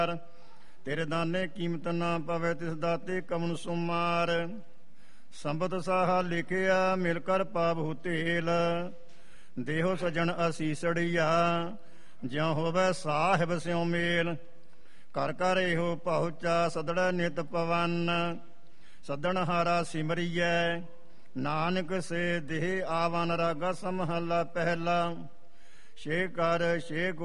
ਤੇਰੇ ਦਾਨੇ ਕੀਮਤ ਨਾ ਪਵੇ, ਤਿਸ ਦਾਤੇ ਕਵਣ ਸੁਮਾਰ। ਸੰਬਤ ਸਾਹਾ ਲਿਖਿਆ ਮਿਲ ਕਰ ਪਾਵਹੁ ਤੇਲ, ਦੇਹੋ ਸਜਣ ਅਸੀਸੜੀਆ ਜਿਉ ਹੋਵੇ ਸਾਹਿਬ ਸਿਉ ਮੇਲ। ਕਰ ਕਰ ਇਹੋ ਪਹੁੰਚਾ ਸਦੜਾ ਨਿਤ ਪਵਨ, ਸਦਣ ਹਾਰਾ ਸਿਮਰੀਐ ਨਾਨਕ ਸੇ ਦੇਹ ਆਵਨ। ਰਾਗਾ ਸਮਹਲਾ ਪਹਿਲਾ। ਛੇ ਕਰ ਛੇ